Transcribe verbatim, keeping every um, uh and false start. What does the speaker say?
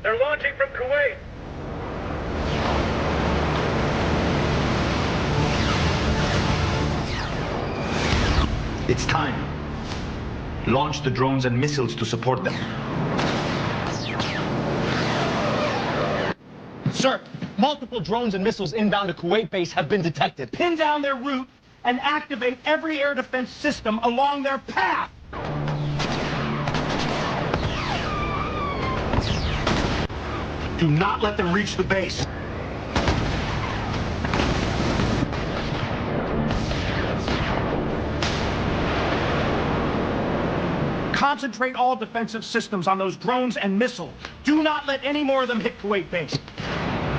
They're launching from Kuwait. It's time. Launch the drones and missiles to support them. Sir, multiple drones and missiles inbound to Kuwait base have been detected. Pin down their route and activate every air defense system along their path. Do not let them reach the base. Concentrate all defensive systems on those drones and missiles. Do not let any more of them hit Kuwait base.